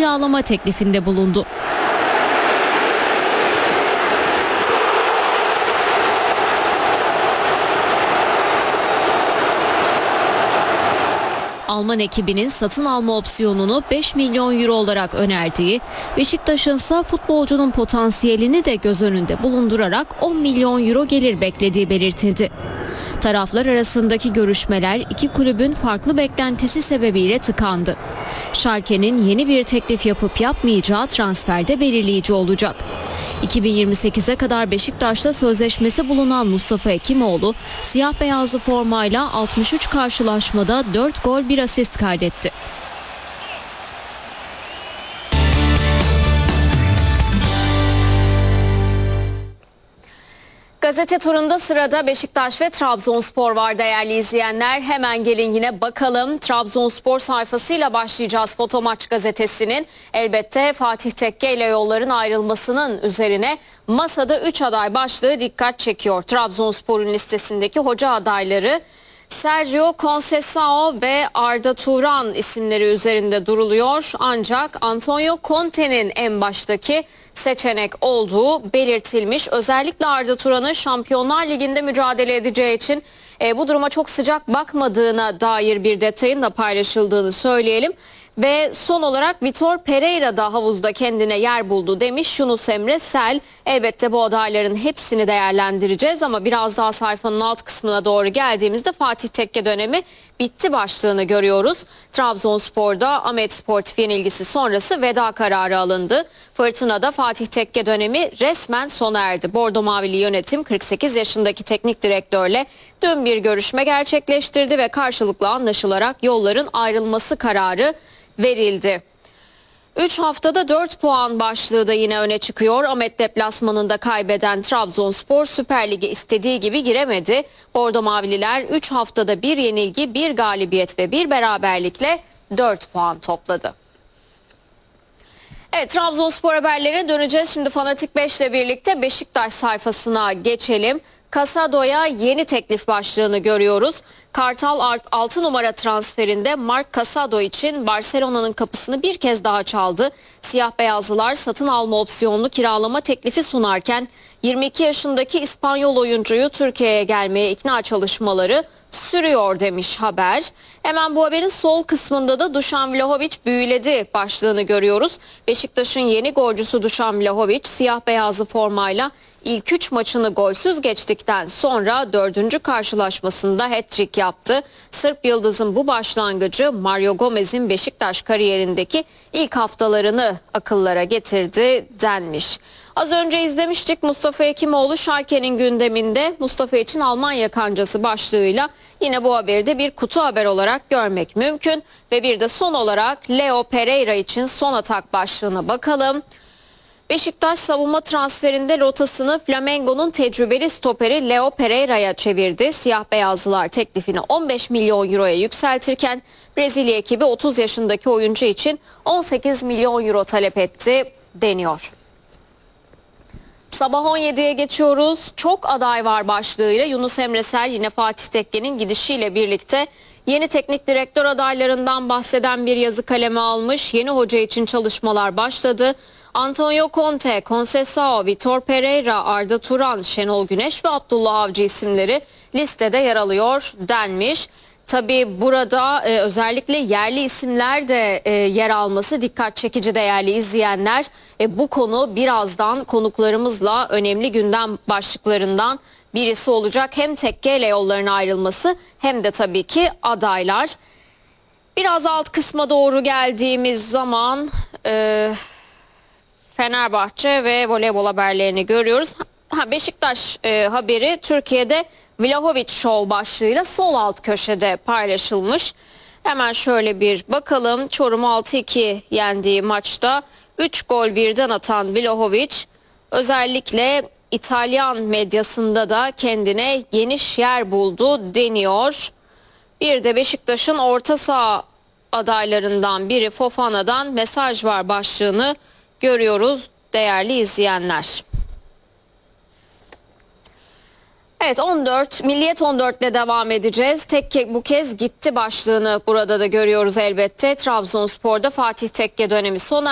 kiralama teklifinde bulundu. Alman ekibinin satın alma opsiyonunu 5 milyon euro olarak önerdiği, Beşiktaş'ın ise futbolcunun potansiyelini de göz önünde bulundurarak 10 milyon euro gelir beklediği belirtildi. Taraflar arasındaki görüşmeler iki kulübün farklı beklentisi sebebiyle tıkandı. Schalke'nin yeni bir teklif yapıp yapmayacağı transferde belirleyici olacak. 2028'e kadar Beşiktaş'ta sözleşmesi bulunan Mustafa Hekimoğlu, siyah beyazlı formayla 63 karşılaşmada 4 gol 1 asist kaydetti. Gazete turunda sırada Beşiktaş ve Trabzonspor var değerli izleyenler. Hemen gelin yine bakalım. Trabzonspor sayfasıyla başlayacağız Fotomaç gazetesinin. Elbette Fatih Tekke ile yolların ayrılmasının üzerine masada 3 aday başlığı dikkat çekiyor. Trabzonspor'un listesindeki hoca adayları Sergio Conceição ve Arda Turan isimleri üzerinde duruluyor. Ancak Antonio Conte'nin en baştaki seçenek olduğu belirtilmiş. Özellikle Arda Turan'ın Şampiyonlar Ligi'nde mücadele edeceği için bu duruma çok sıcak bakmadığına dair bir detayın da paylaşıldığını söyleyelim. Ve son olarak Vitor Pereira da havuzda kendine yer buldu demiş Yunus Emre Sel. Elbette bu adayların hepsini değerlendireceğiz ama biraz daha sayfanın alt kısmına doğru geldiğimizde Fatih Tekke dönemi bitti başlığını görüyoruz. Trabzonspor'da Ahmet Sportif yenilgisi sonrası veda kararı alındı. Fırtına'da Fatih Tekke dönemi resmen sona erdi. Bordo Mavili yönetim 48 yaşındaki teknik direktörle dün bir görüşme gerçekleştirdi ve karşılıklı anlaşılarak yolların ayrılması kararı verildi. 3 haftada 4 puan başlığı da yine öne çıkıyor. Ahmet deplasmanında kaybeden Trabzonspor Süper Lig'e istediği gibi giremedi. Bordo Mavililer 3 haftada bir yenilgi, bir galibiyet ve bir beraberlikle 4 puan topladı. Evet, Trabzonspor haberlerine döneceğiz. Şimdi Fanatik 5 ile birlikte Beşiktaş sayfasına geçelim. Casado'ya yeni teklif başlığını görüyoruz. Kartal 6 numara transferinde Marc Casado için Barcelona'nın kapısını bir kez daha çaldı. Siyah beyazlılar satın alma opsiyonlu kiralama teklifi sunarken 22 yaşındaki İspanyol oyuncuyu Türkiye'ye gelmeye ikna çalışmaları sürüyor demiş haber. Hemen bu haberin sol kısmında da Dušan Vlahović büyüledi başlığını görüyoruz. Beşiktaş'ın yeni golcüsü Dušan Vlahović siyah beyazlı formayla İlk 3 maçını golsüz geçtikten sonra 4. karşılaşmasında hat-trick yaptı. Sırp Yıldız'ın bu başlangıcı Mario Gomez'in Beşiktaş kariyerindeki ilk haftalarını akıllara getirdi denmiş. Az önce izlemiştik Mustafa Hekimoğlu Schalke'nin gündeminde. Mustafa için Almanya kancası başlığıyla yine bu haberi de bir kutu haber olarak görmek mümkün. Ve bir de son olarak Leo Pereira için son atak başlığına bakalım. Beşiktaş savunma transferinde rotasını Flamengo'nun tecrübeli stoperi Leo Pereira'ya çevirdi. Siyah beyazlılar teklifini 15 milyon euroya yükseltirken Brezilya ekibi 30 yaşındaki oyuncu için 18 milyon euro talep etti deniyor. Sabah 17'ye geçiyoruz. Çok aday var başlığıyla Yunus Emre Sel yine Fatih Tekke'nin gidişiyle birlikte yeni teknik direktör adaylarından bahseden bir yazı kaleme almış. Yeni hoca için çalışmalar başladı. Antonio Conte, Conceição, Vitor Pereira, Arda Turan, Şenol Güneş ve Abdullah Avcı isimleri listede yer alıyor denmiş. Tabii burada özellikle yerli isimler de yer alması dikkat çekici değerli izleyenler. Bu konu birazdan konuklarımızla önemli gündem başlıklarından birisi olacak. Hem Tekke ile yolların ayrılması hem de tabii ki adaylar. Biraz alt kısma doğru geldiğimiz zaman Fenerbahçe ve voleybol haberlerini görüyoruz. Beşiktaş haberi Türkiye'de Vlahović Show başlığıyla sol alt köşede paylaşılmış. Hemen şöyle bir bakalım. Çorum'u 6-2 yendiği maçta 3 gol birden atan Vlahović özellikle İtalyan medyasında da kendine geniş yer buldu deniyor. Bir de Beşiktaş'ın orta saha adaylarından biri Fofana'dan mesaj var başlığını görüyoruz değerli izleyenler. Evet, Milliyet 14 ile devam edeceğiz. Tekke bu kez gitti başlığını burada da görüyoruz elbette. Trabzonspor'da Fatih Tekke dönemi sona